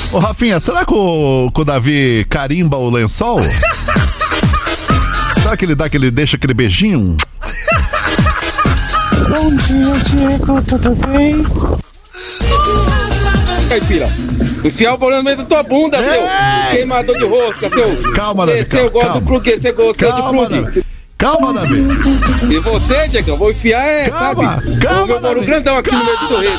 Ô, Rafinha, será que o Davi carimba o lençol? Será que ele deixa aquele beijinho? Bom dia, Diego, tudo bem? Caipira, enfiar o bolão no meio da tua bunda, meu queimador de rosca, seu. Calma, Davi, Você gosta de plugue, você gosta de plugue. Calma, Davi. E você, Diego, eu vou enfiar, Calma, sabe? calma, o meu bolo Davi. grandão aqui no meio do torresmo.